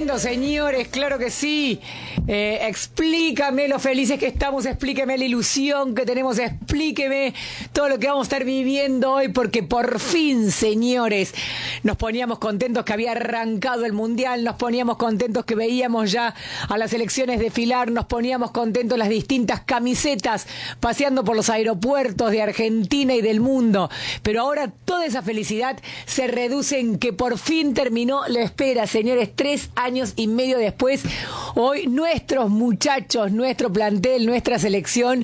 lindo, señores, claro que sí. Explícame lo felices que estamos, explíqueme la ilusión que tenemos, explíqueme todo lo que vamos a estar viviendo hoy, porque por fin, señores, nos poníamos contentos que había arrancado el Mundial, nos poníamos contentos que veíamos ya a las selecciones desfilar, nos poníamos contentos las distintas camisetas paseando por los aeropuertos de Argentina y del mundo. Pero ahora toda esa felicidad se reduce en que por fin terminó la espera, señores. 3 años y medio después, hoy nuestros muchachos, nuestro plantel, nuestra selección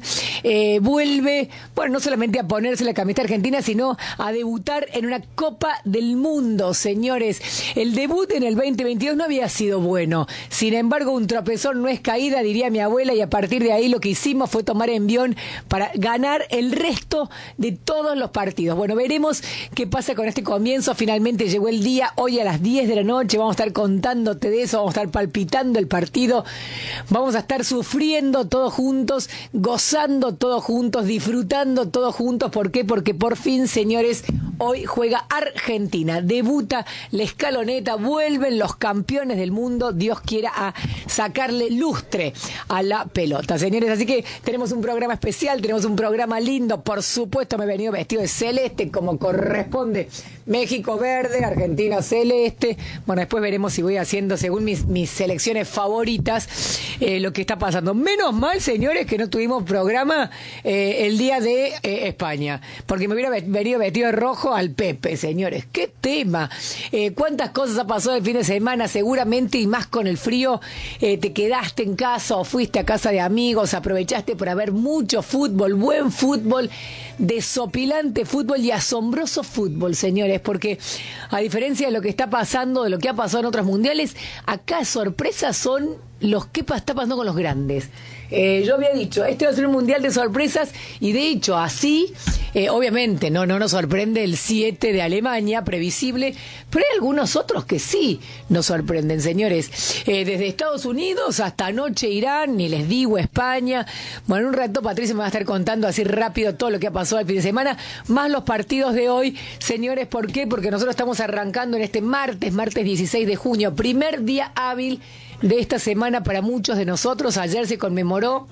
vuelve, bueno, no solamente a ponerse la camiseta argentina, sino a debutar en una Copa del Mundo, señores. El debut en el 2022 no había sido bueno. Sin embargo, un tropezón no es caída, diría mi abuela, y a partir de ahí lo que hicimos fue tomar envión para ganar el resto de todos los partidos. Bueno, veremos qué pasa con este comienzo. Finalmente llegó el día, hoy a las 10 de la noche, vamos a estar contándote de eso, vamos a estar palpitando el partido, vamos a estar sufriendo todos juntos, gozando todos juntos, disfrutando todos juntos. ¿Por qué? Porque por fin, señores, hoy juega Argentina, debuta la escaloneta, vuelven los campeones del mundo, Dios quiera, a sacarle lustre a la pelota, señores. Así que tenemos un programa especial, tenemos un programa lindo, por supuesto me he venido vestido de celeste como corresponde, México verde, Argentina celeste. Bueno, después veremos si voy haciendo según mis selecciones favoritas lo que está pasando. Menos mal, señores, que no tuvimos programa el día de España, porque me hubiera venido vestido de rojo al Pepe, señores. ¡Qué tema! ¿Cuántas cosas ha pasado el fin de semana? Seguramente, y más con el frío, te quedaste en casa o fuiste a casa de amigos, aprovechaste para ver mucho fútbol, buen fútbol, desopilante fútbol y asombroso fútbol, señores, porque a diferencia de lo que está pasando, de lo que ha pasado en otros mundiales, acá sorpresas son los que está pasando con los grandes. Yo había dicho, este va a ser un mundial de sorpresas, y de hecho así, obviamente no nos sorprende el 7 de Alemania, previsible, pero hay algunos otros que sí nos sorprenden, señores. Desde Estados Unidos hasta anoche Irán, ni les digo España. Bueno, en un rato Patricia me va a estar contando así rápido todo lo que ha pasado el fin de semana, más los partidos de hoy, señores. ¿Por qué? Porque nosotros estamos arrancando en este martes 16 de junio, primer día hábil de esta semana para muchos de nosotros. Ayer se conmemoró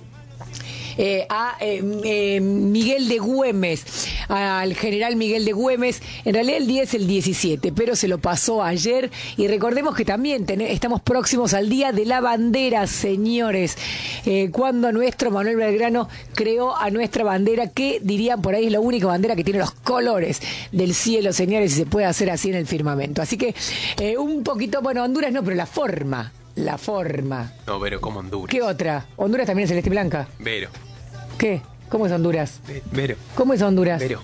a Miguel de Güemes, al general Miguel de Güemes. En realidad el día es el 17, pero se lo pasó ayer. Y recordemos que también estamos próximos al Día de la Bandera, señores, cuando nuestro Manuel Belgrano creó a nuestra bandera, que dirían por ahí es la única bandera que tiene los colores del cielo, señores, y se puede hacer así en el firmamento. Así que un poquito, bueno, Honduras no, pero la forma. No, Vero, ¿cómo Honduras? ¿Qué otra? ¿Honduras también es celeste y blanca? Vero. ¿Qué? ¿Cómo es Honduras? Vero. ¿Cómo es Honduras? Vero.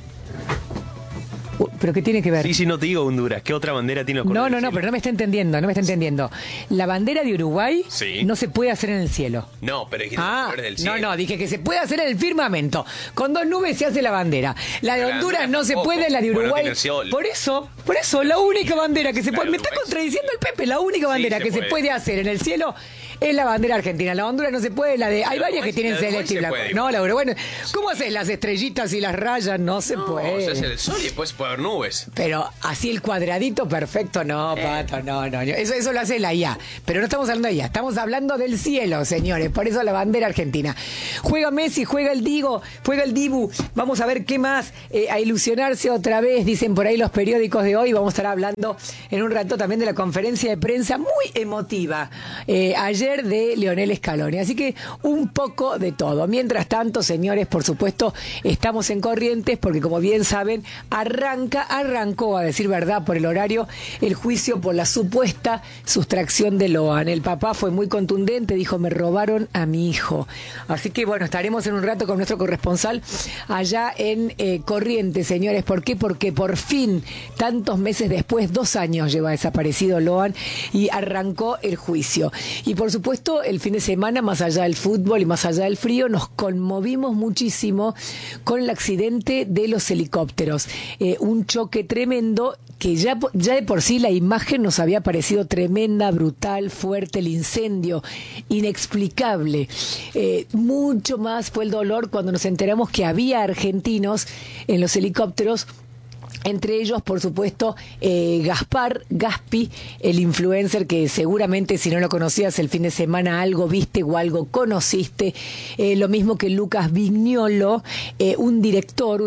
¿Pero qué tiene que ver? Sí, no te digo Honduras. ¿Qué otra bandera tiene los colores? No, pero no me está entendiendo. La bandera de Uruguay no se puede hacer en el cielo. No, pero es que los colores del cielo. No, dije que se puede hacer en el firmamento. Con 2 nubes se hace la bandera. La de Honduras no se puede, la de Uruguay. Por eso, la única bandera que se puede... Me está contradiciendo el Pepe. La única bandera que se puede hacer en el cielo es la bandera argentina. La Honduras no se puede, la de... Hay varias que tienen celeste y blanco. No, la Uruguay... ¿Cómo haces las estrellitas y las rayas? No se puede. Se hace el sol y después puede haber nubes. Pero así el cuadradito perfecto, no, Pato, no. Eso lo hace la IA. Pero no estamos hablando de IA, estamos hablando del cielo, señores. Por eso la bandera argentina. Juega Messi, juega el Dibu. Vamos a ver qué más, a ilusionarse otra vez, dicen por ahí los periódicos de hoy. Vamos a estar hablando en un rato también de la conferencia de prensa muy emotiva ayer de Lionel Scaloni. Así que un poco de todo. Mientras tanto, señores, por supuesto, estamos en Corrientes porque, como bien saben, arrancó, a decir verdad, por el horario, el juicio por la supuesta sustracción de Loan. El papá fue muy contundente, dijo: me robaron a mi hijo. Así que bueno, estaremos en un rato con nuestro corresponsal allá en Corrientes, señores. ¿Por qué? Porque por fin, tantos meses después, 2 años lleva desaparecido Loan, y arrancó el juicio. Y por supuesto, el fin de semana, más allá del fútbol y más allá del frío, nos conmovimos muchísimo con el accidente de los helicópteros. Un choque tremendo que ya de por sí la imagen nos había parecido tremenda, brutal, fuerte, el incendio, inexplicable. Mucho más fue el dolor cuando nos enteramos que había argentinos en los helicópteros Entre ellos, por supuesto, Gaspar Gaspi, el influencer que seguramente si no lo conocías el fin de semana algo viste o algo conociste. Lo mismo que Lucas Vignolo, un director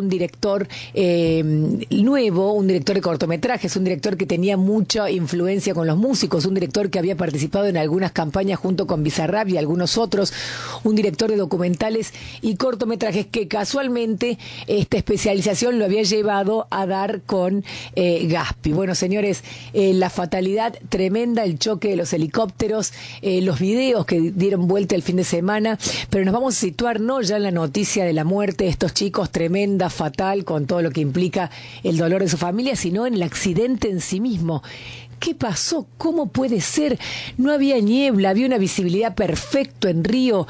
nuevo, un director de cortometrajes, un director que tenía mucha influencia con los músicos, un director que había participado en algunas campañas junto con Bizarrap y algunos otros, un director de documentales y cortometrajes que casualmente esta especialización lo había llevado a dar con Gaspi. Bueno, señores, la fatalidad tremenda, el choque de los helicópteros, los videos que dieron vuelta el fin de semana, pero nos vamos a situar no ya en la noticia de la muerte de estos chicos, tremenda, fatal, con todo lo que implica el dolor de su familia, sino en el accidente en sí mismo. ¿Qué pasó? ¿Cómo puede ser? No había niebla, había una visibilidad perfecta en Río,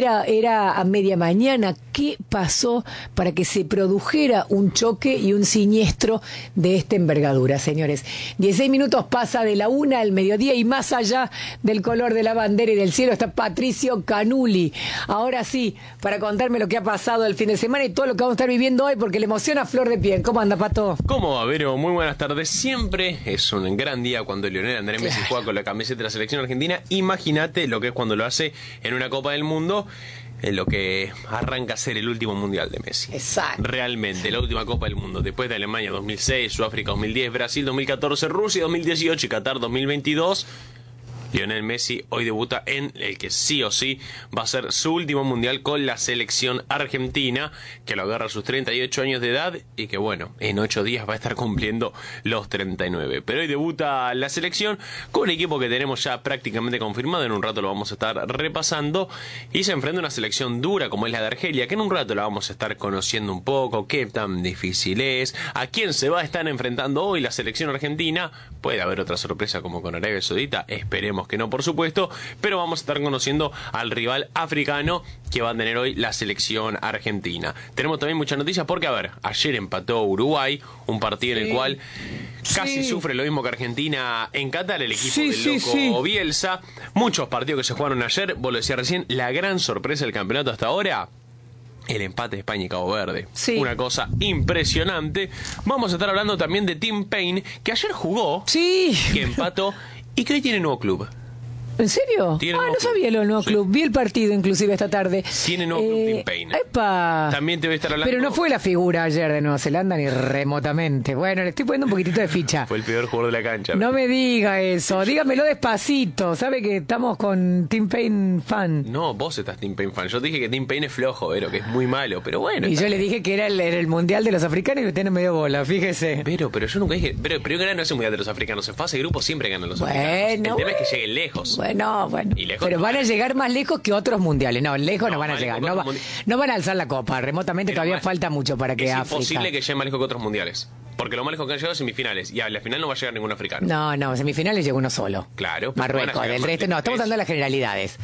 era a media mañana. ¿Qué pasó para que se produjera un choque y un siniestro de esta envergadura, señores? 16 minutos pasa de la 1 al mediodía y más allá del color de la bandera y del cielo está Patricio Canuli. Ahora sí, para contarme lo que ha pasado el fin de semana y todo lo que vamos a estar viviendo hoy, porque le emociona a flor de piel. ¿Cómo anda, Pato? ¿Cómo va, Vero? Muy buenas tardes. Siempre es un gran día cuando Lionel Andrés Messi juega con la camiseta de la selección argentina. Imagínate lo que es cuando lo hace en una Copa del Mundo, en lo que arranca a ser el último mundial de Messi. Exacto. Realmente, la última Copa del Mundo. Después de Alemania 2006, Sudáfrica 2010, Brasil 2014, Rusia 2018 y Qatar 2022. Lionel Messi hoy debuta en el que sí o sí va a ser su último mundial con la selección argentina, que lo agarra a sus 38 años de edad y que bueno, en 8 días va a estar cumpliendo los 39. Pero hoy debuta la selección con un equipo que tenemos ya prácticamente confirmado, en un rato lo vamos a estar repasando, y se enfrenta a una selección dura como es la de Argelia, que en un rato la vamos a estar conociendo un poco, qué tan difícil es, a quién se va a estar enfrentando hoy la selección argentina. Puede haber otra sorpresa como con Arabia Saudita, esperemos que no, por supuesto, pero vamos a estar conociendo al rival africano que va a tener hoy la selección argentina. Tenemos también muchas noticias porque, a ver, ayer empató Uruguay, un partido en el cual casi sufre lo mismo que Argentina en Qatar, el equipo del loco Bielsa. Muchos partidos que se jugaron ayer, vos lo decías recién, la gran sorpresa del campeonato hasta ahora, el empate de España y Cabo Verde. Una cosa impresionante. Vamos a estar hablando también de Tim Payne, que ayer jugó, que empató y que hoy tiene nuevo club. ¿En serio? No sabía lo del nuevo club. Vi el partido inclusive esta tarde. Tiene nuevo club Tim Payne. ¡Epa! También te voy a estar hablando. Pero no fue la figura ayer de Nueva Zelanda ni remotamente. Bueno, le estoy poniendo un poquitito de ficha. Fue el peor jugador de la cancha. No me diga eso. Dígamelo despacito. ¿Sabe que estamos con Tim Payne fan? No, vos estás Tim Payne fan. Yo dije que Tim Payne es flojo, Vero, que es muy malo. Pero bueno. Y yo le dije que era el mundial de los africanos y usted no me dio bola. Fíjese. Pero yo nunca dije. Pero ganar no es el mundial de los africanos. En fase de grupo siempre ganan los africanos. El tema es que lleguen lejos. Bueno. Pero van a llegar más lejos que otros mundiales. No, lejos no van a llegar. No van a alzar la copa. Remotamente todavía falta mucho para que África. Es imposible que lleguen más lejos que otros mundiales. Porque lo más lejos que han llegado es semifinales. Y a la final no va a llegar ningún africano. No, semifinales llegó uno solo. Claro. Marruecos. Del resto no. Estamos dando las generalidades.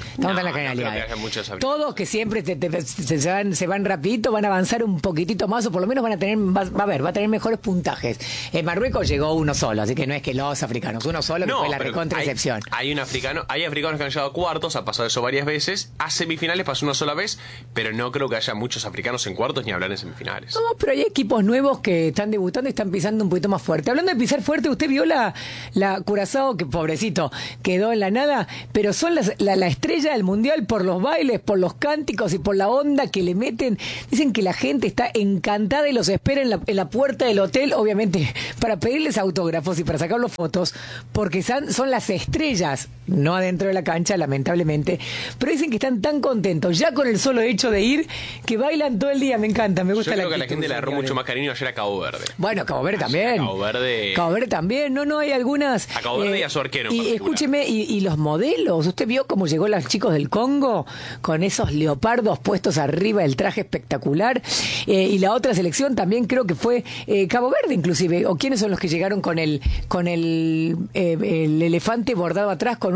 Todos que siempre se van rapidito, van a avanzar un poquitito más o por lo menos van a tener, va a tener mejores puntajes. Marruecos llegó uno solo, así que no es que los africanos, uno solo que fue la recontraexcepción. Hay africanos que han llegado a cuartos, ha pasado eso varias veces. A semifinales pasó una sola vez, pero no creo que haya muchos africanos en cuartos ni hablar en semifinales. No, pero hay equipos nuevos que están debutando y están pisando un poquito más fuerte. Hablando de pisar fuerte, usted vio la Curazao, que pobrecito, quedó en la nada, pero son la estrella del mundial por los bailes, por los cánticos y por la onda que le meten. Dicen que la gente está encantada y los espera en la puerta del hotel, obviamente, para pedirles autógrafos y para sacarlos fotos, porque son las estrellas, no adentro de la cancha, lamentablemente, pero dicen que están tan contentos ya con el solo hecho de ir, que bailan todo el día. Me encanta, me gusta. Yo creo que a la gente le agarró mucho más cariño ayer a Cabo Verde. Bueno, Cabo Verde también. Cabo Verde también. No, hay algunas. A Cabo Verde y a su arquero. Y escúcheme, y los modelos. ¿Usted vio cómo llegó los chicos del Congo con esos leopardos puestos arriba, el traje espectacular? Y la otra selección también creo que fue Cabo Verde, inclusive. ¿O quiénes son los que llegaron con el elefante bordado atrás con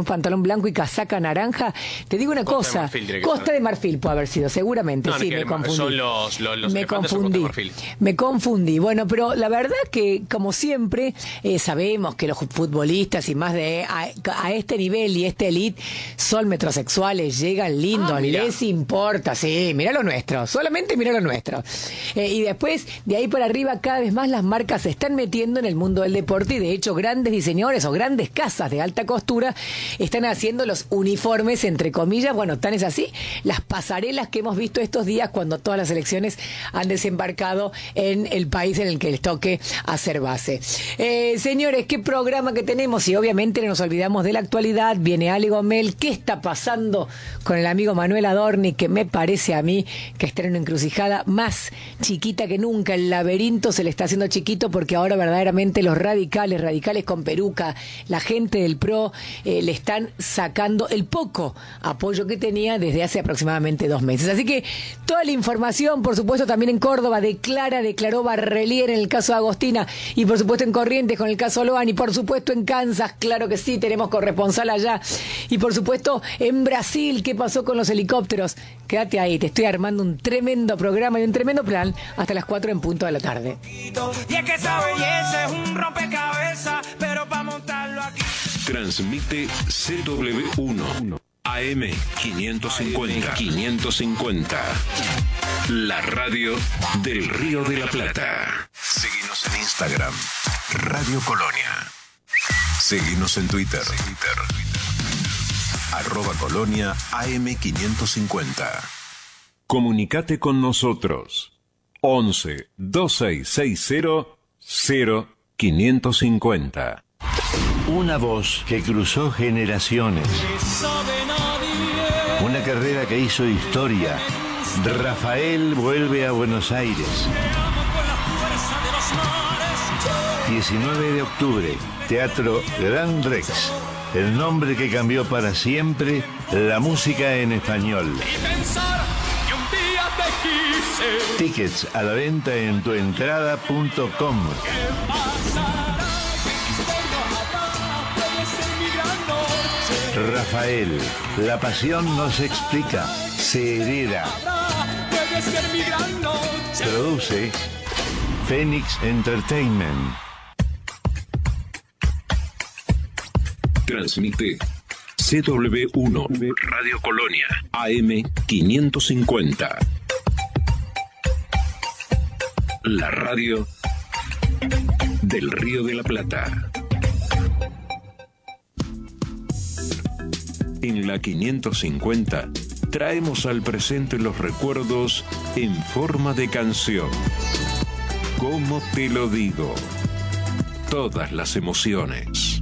un pantalón blanco y casaca naranja. Te digo una Costa de cosa, Marfil tiene que Costa ser. de Marfil puede haber sido, seguramente, No, sí, que me confundí. son los me elefantes son Costa de confundí, Marfil. me confundí. Bueno, pero la verdad que, como siempre, sabemos que los futbolistas y más a este nivel y este elite son metrosexuales, llegan lindos, mirá. les importa, sí, mira lo nuestro, solamente mira lo nuestro. Y después, de ahí para arriba, cada vez más las marcas se están metiendo en el mundo del deporte y de hecho grandes diseñadores o grandes casas de alta costura están haciendo los uniformes, entre comillas, bueno, tan es así, las pasarelas que hemos visto estos días cuando todas las selecciones han desembarcado en el país en el que les toque hacer base. Señores, qué programa que tenemos y obviamente no nos olvidamos de la actualidad. Viene Ale Gomel. ¿Qué está pasando con el amigo Manuel Adorni? Que me parece a mí que está en una encrucijada más chiquita que nunca. El laberinto se le está haciendo chiquito porque ahora verdaderamente los radicales con peruca, la gente del PRO, le están sacando el poco apoyo que tenía desde hace aproximadamente 2 meses. Así que toda la información, por supuesto, también en Córdoba, declaró Barrelier en el caso de Agostina, y por supuesto en Corrientes con el caso Loan, y por supuesto en Kansas, claro que sí, tenemos corresponsal allá, y por supuesto en Brasil, ¿qué pasó con los helicópteros? Quédate ahí, te estoy armando un tremendo programa y un tremendo plan hasta las 4 en punto de la tarde. Y es que esa belleza es un rompecabezas, pero para montarlo aquí. Transmite CW1 AM 550. La radio del Río de la Plata. Seguinos en Instagram, Radio Colonia. Seguinos en Twitter. @Colonia AM 550. Comunicate con nosotros. 11 2660 0550. Una voz que cruzó generaciones. Una carrera que hizo historia. Rafael vuelve a Buenos Aires. 19 de octubre, Teatro Gran Rex. El nombre que cambió para siempre la música en español. Tickets a la venta en tuentrada.com. Rafael, la pasión no se explica, se hereda. Produce Phoenix Entertainment. Transmite CW1 Radio Colonia AM 550. La radio del Río de la Plata. En la 550 traemos al presente los recuerdos en forma de canción. ¿Cómo te lo digo? Todas las emociones.